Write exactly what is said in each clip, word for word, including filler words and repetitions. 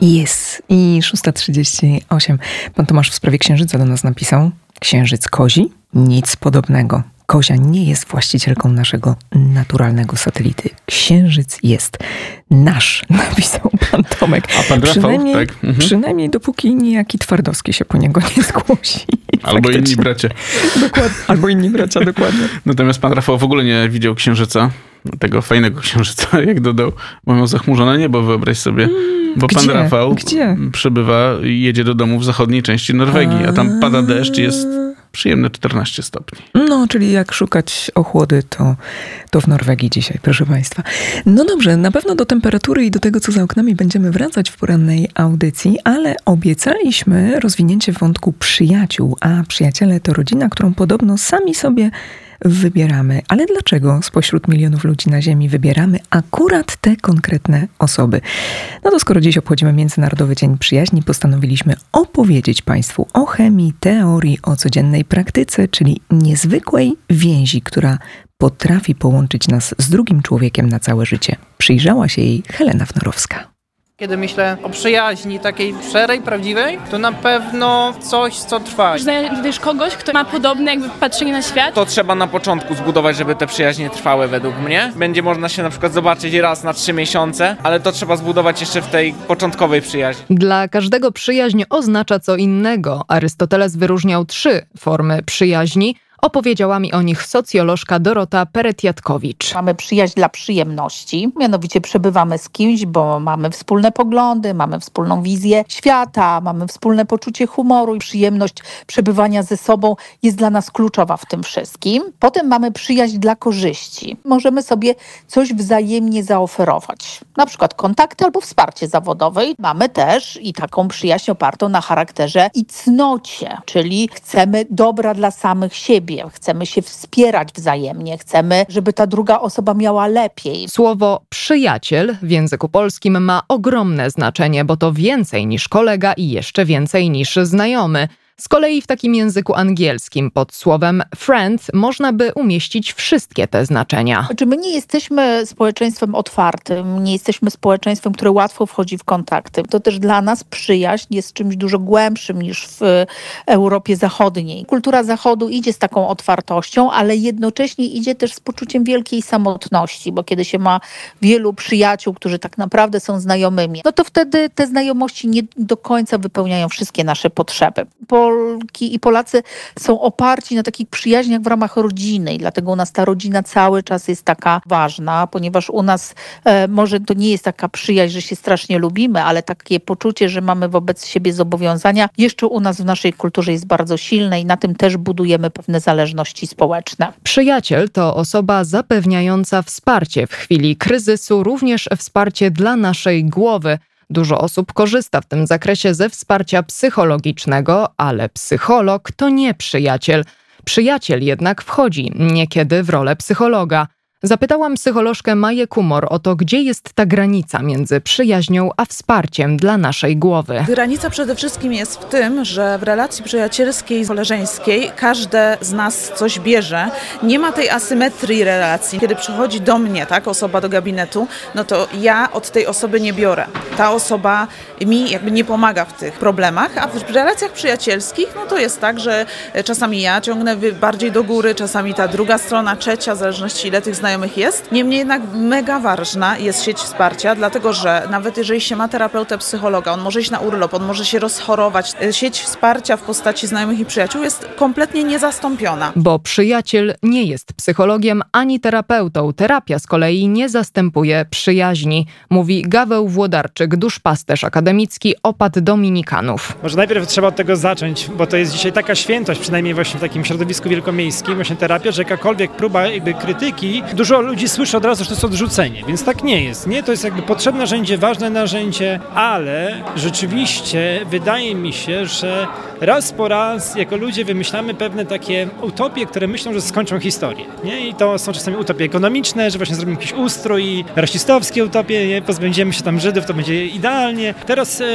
Jest. I szósta trzydzieści osiem. Pan Tomasz w sprawie księżyca do nas napisał. Księżyc kozi? Nic podobnego. Kozia nie jest właścicielką naszego naturalnego satelity. Księżyc jest nasz, napisał pan Tomek. A pan Rafał, przynajmniej, tak? Mhm. Przynajmniej dopóki niejaki Twardowski się po niego nie zgłosi. Albo inni bracia. Dokładnie. Albo inni bracia, dokładnie. Natomiast pan Rafał w ogóle nie widział księżyca, tego fajnego księżyca, jak dodał, bo miał zachmurzone niebo, wyobraź sobie. Bo Gdzie? pan Rafał Gdzie? przebywa i jedzie do domu w zachodniej części Norwegii, a tam pada deszcz i jest przyjemne czternaście stopni. No, czyli jak szukać ochłody, to, to w Norwegii dzisiaj, proszę państwa. No dobrze, na pewno do temperatury i do tego, co za oknami, będziemy wracać w porannej audycji, ale obiecaliśmy rozwinięcie wątku przyjaciół, a przyjaciele to rodzina, którą podobno sami sobie wybieramy. Ale dlaczego spośród milionów ludzi na Ziemi wybieramy akurat te konkretne osoby? No to skoro dziś obchodzimy Międzynarodowy Dzień Przyjaźni, postanowiliśmy opowiedzieć Państwu o chemii, teorii, o codziennej praktyce, czyli niezwykłej więzi, która potrafi połączyć nas z drugim człowiekiem na całe życie. Przyjrzała się jej Helena Wnorowska. Kiedy myślę o przyjaźni takiej szczerej, prawdziwej, to na pewno coś, co trwa. Znajdziesz kogoś, kto ma podobne jakby patrzenie na świat. To trzeba na początku zbudować, żeby te przyjaźnie trwały według mnie. Będzie można się na przykład zobaczyć raz na trzy miesiące, ale to trzeba zbudować jeszcze w tej początkowej przyjaźni. Dla każdego przyjaźń oznacza co innego. Arystoteles wyróżniał trzy formy przyjaźni. Opowiedziała mi o nich socjolożka Dorota Peretiatkowicz. Mamy przyjaźń dla przyjemności, mianowicie przebywamy z kimś, bo mamy wspólne poglądy, mamy wspólną wizję świata, mamy wspólne poczucie humoru i przyjemność przebywania ze sobą jest dla nas kluczowa w tym wszystkim. Potem mamy przyjaźń dla korzyści. Możemy sobie coś wzajemnie zaoferować, na przykład kontakty albo wsparcie zawodowe. Mamy też i taką przyjaźń opartą na charakterze i cnocie, czyli chcemy dobra dla samych siebie. Chcemy się wspierać wzajemnie, chcemy, żeby ta druga osoba miała lepiej. Słowo przyjaciel w języku polskim ma ogromne znaczenie, bo to więcej niż kolega i jeszcze więcej niż znajomy. Z kolei w takim języku angielskim pod słowem friend można by umieścić wszystkie te znaczenia. Znaczy my nie jesteśmy społeczeństwem otwartym, nie jesteśmy społeczeństwem, które łatwo wchodzi w kontakty. To też dla nas przyjaźń jest czymś dużo głębszym niż w Europie Zachodniej. Kultura Zachodu idzie z taką otwartością, ale jednocześnie idzie też z poczuciem wielkiej samotności, bo kiedy się ma wielu przyjaciół, którzy tak naprawdę są znajomymi, no to wtedy te znajomości nie do końca wypełniają wszystkie nasze potrzeby. Polki i Polacy są oparci na takich przyjaźniach w ramach rodziny i dlatego u nas ta rodzina cały czas jest taka ważna, ponieważ u nas e, może to nie jest taka przyjaźń, że się strasznie lubimy, ale takie poczucie, że mamy wobec siebie zobowiązania, jeszcze u nas w naszej kulturze jest bardzo silne i na tym też budujemy pewne zależności społeczne. Przyjaciel to osoba zapewniająca wsparcie w chwili kryzysu, również wsparcie dla naszej głowy. Dużo osób korzysta w tym zakresie ze wsparcia psychologicznego, ale psycholog to nie przyjaciel. Przyjaciel jednak wchodzi niekiedy w rolę psychologa. Zapytałam psycholożkę Maję Kumor o to, gdzie jest ta granica między przyjaźnią a wsparciem dla naszej głowy. Granica przede wszystkim jest w tym, że w relacji przyjacielskiej, koleżeńskiej każde z nas coś bierze. Nie ma tej asymetrii relacji. Kiedy przychodzi do mnie tak, osoba do gabinetu, no to ja od tej osoby nie biorę. Ta osoba mi jakby nie pomaga w tych problemach, a w relacjach przyjacielskich no to jest tak, że czasami ja ciągnę bardziej do góry, czasami ta druga strona, trzecia, w zależności ile tych znajomych jest. Niemniej jednak mega ważna jest sieć wsparcia, dlatego że nawet jeżeli się ma terapeutę, psychologa, on może iść na urlop, on może się rozchorować. Sieć wsparcia w postaci znajomych i przyjaciół jest kompletnie niezastąpiona. Bo przyjaciel nie jest psychologiem ani terapeutą. Terapia z kolei nie zastępuje przyjaźni, mówi Gaweł Włodarczyk, duszpasterz akademicki Opat Dominikanów. Może najpierw trzeba od tego zacząć, bo to jest dzisiaj taka świętość, przynajmniej właśnie w takim środowisku wielkomiejskim, właśnie terapia, że jakakolwiek próba jakby krytyki, dużo ludzi słyszy od razu, że to jest odrzucenie, więc tak nie jest. Nie, to jest jakby potrzebne narzędzie, ważne narzędzie, ale rzeczywiście wydaje mi się, że raz po raz jako ludzie wymyślamy pewne takie utopie, które myślą, że skończą historię. Nie? I to są czasami utopie ekonomiczne, że właśnie zrobimy jakiś ustrój, rasistowskie utopie, nie? Pozbędziemy się tam Żydów, to będzie idealnie. Teraz e,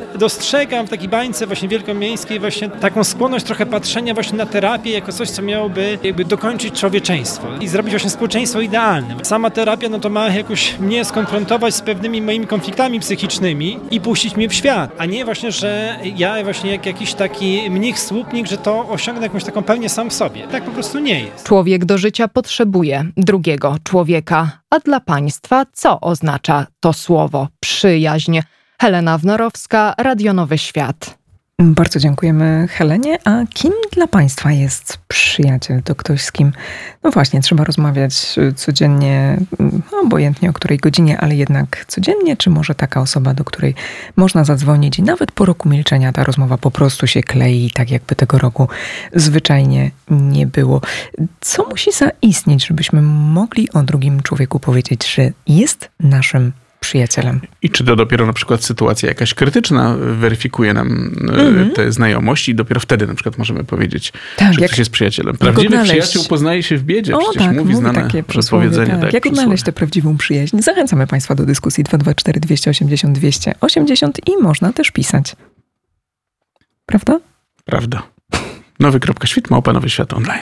dostrzegam w takiej bańce właśnie wielkomiejskiej właśnie taką skłonność trochę patrzenia właśnie na terapię jako coś, co miałoby jakby dokończyć człowieczeństwo i zrobić właśnie społeczeństwo idealnym. Sama terapia, no to ma jakoś mnie skonfrontować z pewnymi moimi konfliktami psychicznymi i puścić mnie w świat, a nie właśnie, że ja właśnie jak jakiś taki mnich słupnik, że to osiągnę jakąś taką pełnię sam w sobie. Tak po prostu nie jest. Człowiek do życia potrzebuje drugiego człowieka. A dla państwa co oznacza to słowo przyjaźń? Helena Wnorowska, Radio Nowy Świat. Bardzo dziękujemy Helenie. A kim dla państwa jest przyjaciel? To ktoś, z kim, no właśnie, trzeba rozmawiać codziennie, obojętnie o której godzinie, ale jednak codziennie, czy może taka osoba, do której można zadzwonić i nawet po roku milczenia ta rozmowa po prostu się klei, tak jakby tego roku zwyczajnie nie było. Co musi zaistnieć, żebyśmy mogli o drugim człowieku powiedzieć, że jest naszym przyjacielem? I czy to dopiero na przykład sytuacja jakaś krytyczna weryfikuje nam Mm-hmm. te znajomości i dopiero wtedy na przykład możemy powiedzieć, tak, że jak, ktoś jest przyjacielem. Prawdziwy odnaleźć... przyjaciół poznaje się w biedzie. O, Przecież tak, mówi znane takie powiedzenie. Tak. Tak, Jak odnaleźć przysłowie. tę prawdziwą przyjaźń? Zachęcamy państwa do dyskusji dwa dwa cztery, dwieście osiemdziesiąt, dwieście osiemdziesiąt i można też pisać. Prawda? Prawda. Nowy kropka świt, małpa nowy świat online.